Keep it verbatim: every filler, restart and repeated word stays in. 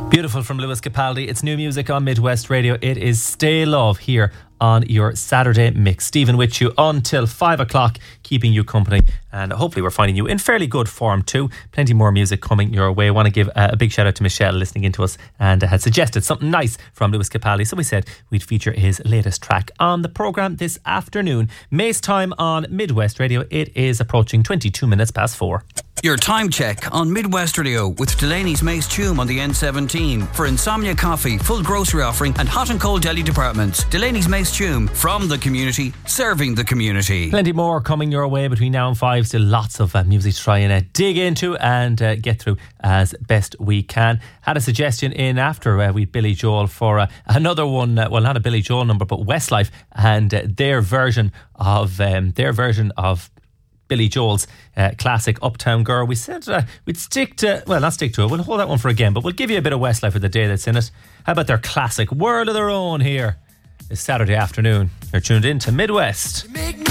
Beautiful from Lewis Capaldi. It's new music on Midwest Radio. It is Stay Love here on your Saturday mix. Stephen with you until five o'clock, keeping you company, and hopefully we're finding you in fairly good form too. Plenty more music coming your way. I want to give a big shout out to Michelle listening into us, and had suggested something nice from Lewis Capaldi, so we said we'd feature his latest track on the programme this afternoon. Mace time on Midwest Radio. It is approaching twenty-two minutes past four. Your time check on Midwest Radio with Delaney's Mace Tume on the N seventeen for Insomnia Coffee, full grocery offering and hot and cold deli departments. Delaney's Mace Tume, from the community, serving the community. Plenty more coming your way between now and five. Still lots of uh, music to try and uh, dig into and uh, get through as best we can. Had a suggestion in after uh, we Billy Joel for uh, another one, uh, well not a Billy Joel number but Westlife, and uh, their version of um, their version of Billy Joel's uh, classic Uptown Girl. We said uh, we'd stick to, well not stick to it, we'll hold that one for again, but we'll give you a bit of Westlife for the day that's in it. How about their classic World of Their Own here this Saturday afternoon? You're tuned in to Midwest.